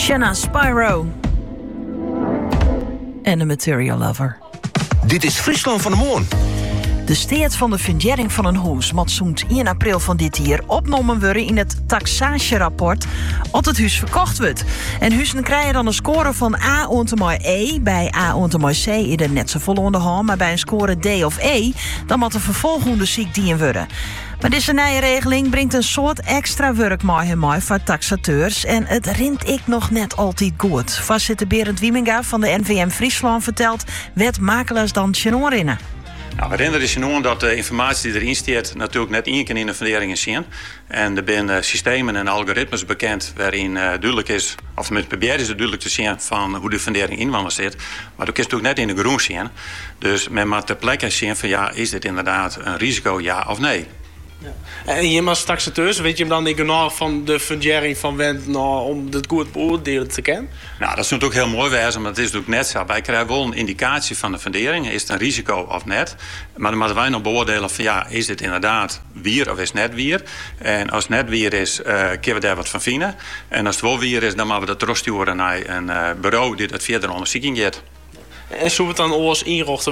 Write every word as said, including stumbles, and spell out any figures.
Shanna Spyro. En de Material Lover. Dit is Friesland van de Moon. De steert van de fundering van een huis moet zo'n eerste april van dit jaar opgenomen worden in het taxatierapport als het huis verkocht wordt. En huizen krijgen dan een score van A ontemooi E. Bij A ontemooi C is er net zo vol onder hand, maar bij een score D of E dan moet er vervolgende ziek dienen worden. Maar deze nieuwe regeling brengt een soort extra werk mooi en mooi voor taxateurs. En het rint ik nog net altijd goed. Voorzitter Berend Wieminga van de N V M Friesland vertelt wat makelaars dan tjenoorinnen. Nou, we herinneren je nu dat de informatie die erin staat natuurlijk net één keer in de funderingen zien. En er zijn systemen en algoritmes bekend waarin uh, duidelijk is, of tenminste probeert is het duidelijk te zien van hoe de fundering inwoners zit. Maar dat is natuurlijk net in de groen zien. Dus men moet ter plekke zien van ja, is dit inderdaad een risico, ja of nee? Ja. En je als taxateurs, weet je hem dan niet genoeg van de fundering van Wendt nou, om dit goed beoordelen te kennen? Nou, dat is natuurlijk heel mooi wijze, maar het is natuurlijk net zo. Wij krijgen wel een indicatie van de fundering. Is het een risico of net? Maar dan moeten wij nog beoordelen van ja, is dit inderdaad wier of is het net wier? En als het net wier is, uh, kunnen we daar wat van vinden. En als het wel wier is, dan moeten we dat terugsturen naar een uh, bureau die dat verder onderzoeking geeft. En zo het dan alles inrichten